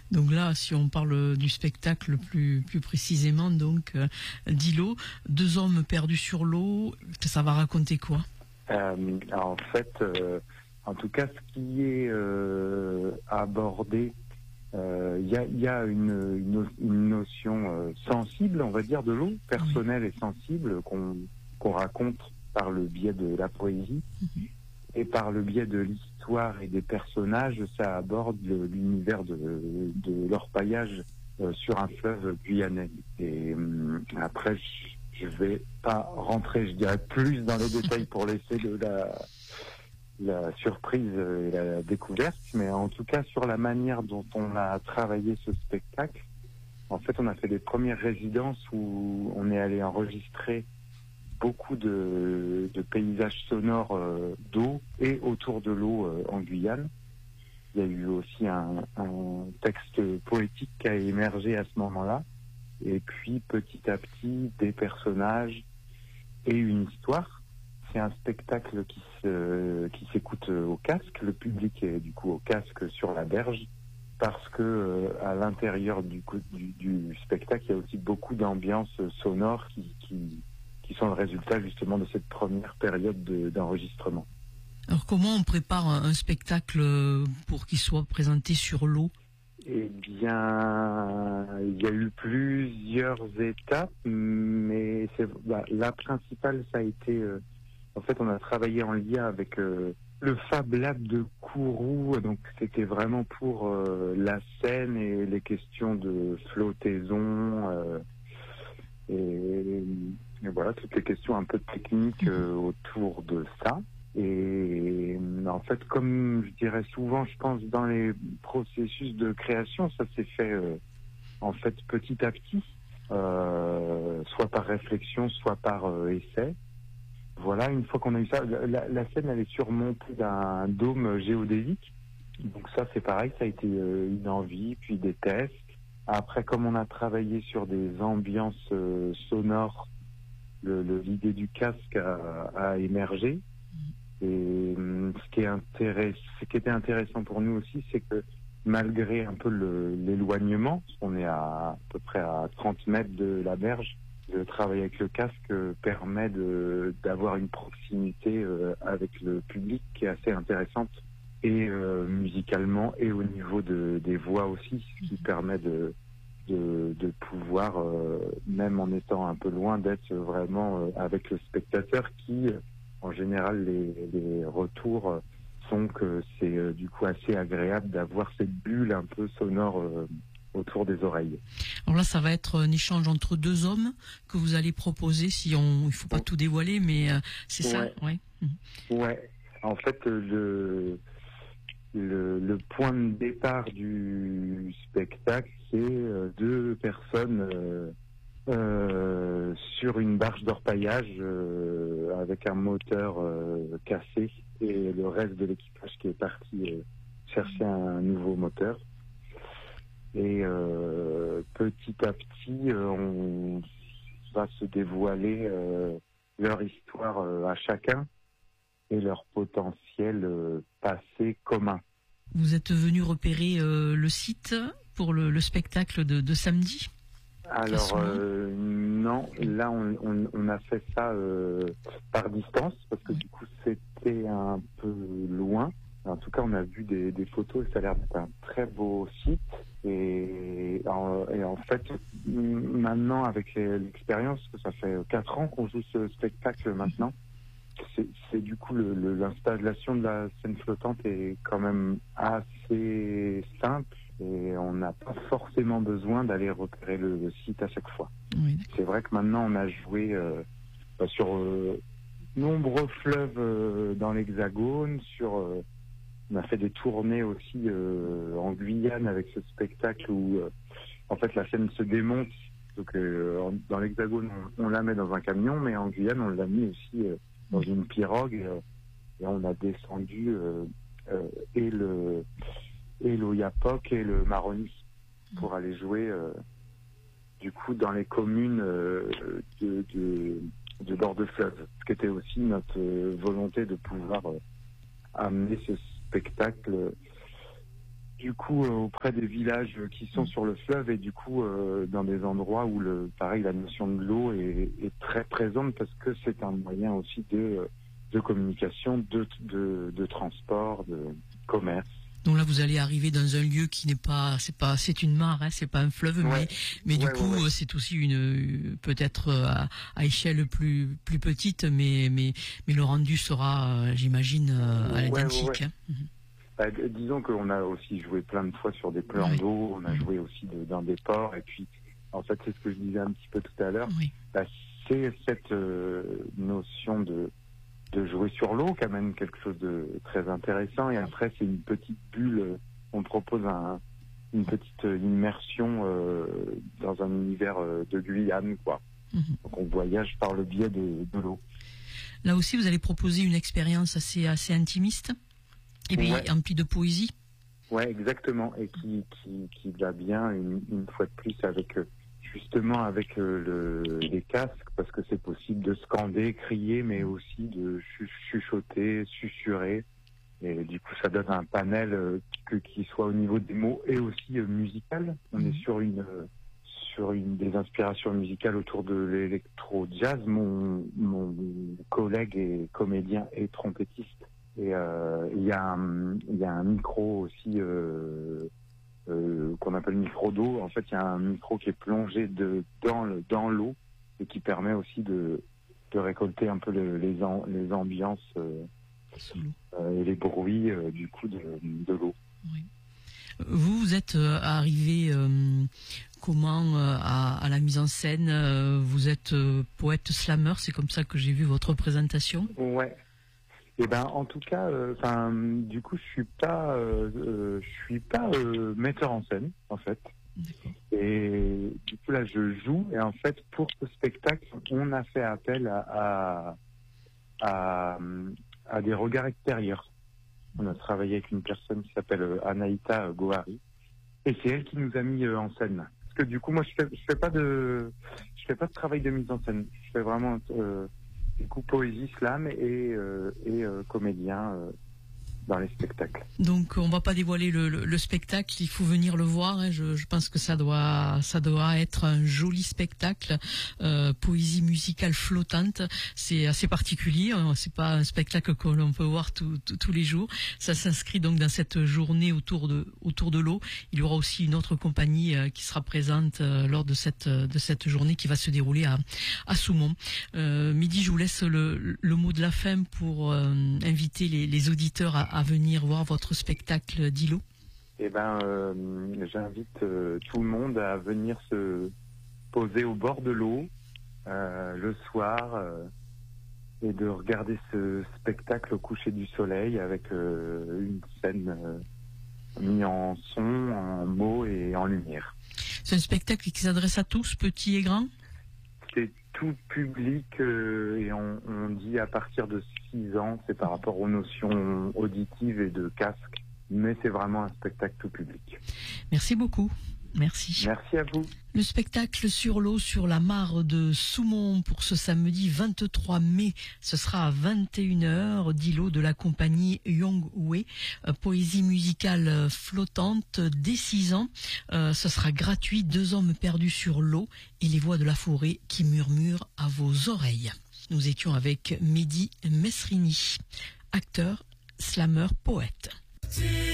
Donc là, si on parle du spectacle plus précisément, donc d'îlot, deux hommes perdus sur l'eau, ça va raconter quoi? En fait, en tout cas, ce qui est abordé, il y a une notion sensible, on va dire, de l'eau, personnelle et sensible, qu'on raconte par le biais de la poésie. Et par le biais de l'histoire et des personnages, ça aborde l'univers de l'orpaillage sur un fleuve guyanais. Et après, je vais pas rentrer, je dirais, plus dans les détails pour laisser de la surprise et la découverte, mais en tout cas sur la manière dont on a travaillé ce spectacle. En fait, on a fait des premières résidences où on est allé enregistrer beaucoup de paysages sonores d'eau et autour de l'eau en Guyane. Il y a eu aussi un texte poétique qui a émergé à ce moment-là. Et puis petit à petit, des personnages et une histoire. C'est un spectacle qui s'écoute au casque. Le public est du coup au casque sur la berge. Parce que à l'intérieur du spectacle, il y a aussi beaucoup d'ambiances sonores qui sont le résultat justement de cette première période d'enregistrement. Alors comment on prépare un spectacle pour qu'il soit présenté sur l'eau? Eh bien, il y a eu plusieurs étapes, mais la principale, ça a été... en fait, on a travaillé en lien avec le Fab Lab de Kourou, donc c'était vraiment pour la scène et les questions de flottaison et voilà, toutes les questions un peu techniques autour de ça. Et en fait, comme je dirais souvent, je pense, dans les processus de création, ça s'est fait en fait petit à petit, soit par réflexion, soit par essai. Voilà, une fois qu'on a eu ça, la scène, elle est surmontée d'un dôme géodésique. Donc ça, c'est pareil, ça a été une envie, puis des tests. Après, comme on a travaillé sur des ambiances sonores, l'idée du casque a émergé. Et ce qui était intéressant pour nous aussi, c'est que malgré un peu l'éloignement, on est à peu près à 30 mètres de la berge, de travailler avec le casque permet d'avoir une proximité avec le public qui est assez intéressante, et musicalement et au niveau des voix aussi, ce qui permet de pouvoir, même en étant un peu loin, d'être vraiment avec le spectateur qui, en général, les retours sont que c'est du coup assez agréable d'avoir cette bulle un peu sonore autour des oreilles. Alors là, ça va être un échange entre deux hommes que vous allez proposer. Il faut pas tout dévoiler, mais c'est ça, ouais. Ouais. En fait, le point de départ du spectacle, c'est deux personnes sur une barge d'orpaillage avec un moteur cassé et le reste de l'équipage qui est parti chercher un nouveau moteur. Et petit à petit, on va se dévoiler leur histoire à chacun et leur potentiel passé commun. Vous êtes venu repérer le site pour le spectacle de samedi? Alors non, là on a fait ça par distance parce que du coup c'était un peu loin. En tout cas on a vu des photos et ça a l'air d'être un très beau site. Et en fait maintenant avec l'expérience, que ça fait 4 ans qu'on joue ce spectacle maintenant, c'est du coup l'installation de la scène flottante est quand même assez simple. Et on n'a pas forcément besoin d'aller repérer le site à chaque fois. Oui. C'est vrai que maintenant on a joué sur nombreux fleuves dans l'Hexagone, on a fait des tournées aussi en Guyane avec ce spectacle où en fait la scène se démonte. Donc dans l'Hexagone on la met dans un camion, mais en Guyane on l'a mis aussi dans une pirogue et on a descendu et l'Oyapock et le Maroni pour aller jouer du coup dans les communes de bord de fleuve, ce qui était aussi notre volonté de pouvoir amener ce spectacle du coup auprès des villages qui sont sur le fleuve et du coup dans des endroits où pareil la notion de l'eau est très présente parce que c'est un moyen aussi de communication, de transport, de commerce. Donc là, vous allez arriver dans un lieu qui n'est pas, c'est une mare, hein, c'est pas un fleuve, Ouais. mais du Ouais, coup, ouais. c'est aussi peut-être à échelle plus petite, mais le rendu sera, j'imagine, à Ouais, l'identique. ouais. Hein. Mhm. Disons qu'on a aussi joué plein de fois sur des plans Oui. d'eau, on a joué aussi dans des ports, et puis en fait c'est ce que je disais un petit peu tout à l'heure, Oui. c'est cette notion de jouer sur l'eau qui amène quelque chose de très intéressant, et après c'est une petite bulle, on propose une petite immersion dans un univers de Guyane, quoi. Mhm. Donc on voyage par le biais de l'eau. Là aussi, vous allez proposer une expérience assez intimiste, et puis Ouais. emplie de poésie. Ouais, exactement, et qui va bien une fois de plus avec justement avec les casques, parce que c'est possible de scander, crier, mais aussi de chuchoter, susurrer, et du coup ça donne un panel qui soit au niveau des mots et aussi musical. On est sur une des inspirations musicales autour de l'électro-jazz. Mon collègue est comédien et trompettiste. Et il y a un micro aussi qu'on appelle micro d'eau. En fait, il y a un micro qui est plongé dans l'eau et qui permet aussi de récolter un peu les ambiances Sous l'eau. et les bruits du coup de l'eau. Oui. Vous êtes arrivé comment à la mise en scène? Vous êtes poète slammer, c'est comme ça que j'ai vu votre présentation. Ouais. Et ben en tout cas, du coup, je suis pas metteur en scène en fait. D'accord. Et du coup là, je joue. Et en fait, pour ce spectacle, on a fait appel à des regards extérieurs. On a travaillé avec une personne qui s'appelle Anaïta Gohari, et c'est elle qui nous a mis en scène. Parce que du coup, moi, je fais pas de travail de mise en scène. Je fais vraiment du coup poésie, slam et comédien dans les spectacles. Donc on va pas dévoiler le spectacle, il faut venir le voir. Hein. Je pense que ça doit être un joli spectacle, poésie musicale flottante. C'est assez particulier. Hein. C'est pas un spectacle que l'on peut voir tous les jours. Ça s'inscrit donc dans cette journée autour de l'eau. Il y aura aussi une autre compagnie qui sera présente lors de cette journée qui va se dérouler à Soumont. Midi, je vous laisse le mot de la fin pour inviter les auditeurs à venir voir votre spectacle d'îlot. Eh ben, j'invite tout le monde à venir se poser au bord de l'eau le soir et de regarder ce spectacle au coucher du soleil avec une scène mise en son, en mots et en lumière. C'est un spectacle qui s'adresse à tous, petits et grands? C'est tout public et on dit à partir de 6 ans, c'est par rapport aux notions auditives et de casque, mais c'est vraiment un spectacle tout public. Merci beaucoup. Merci. Merci à vous. Le spectacle sur l'eau sur la mare de Soumont pour ce samedi 23 mai, ce sera à 21h, d'îlot de la compagnie Yongwei, poésie musicale flottante dès 6 ans. Ce sera gratuit, 2 hommes perdus sur l'eau et les voix de la forêt qui murmurent à vos oreilles. Nous étions avec Mehdi Mesrini, acteur, slammer, poète.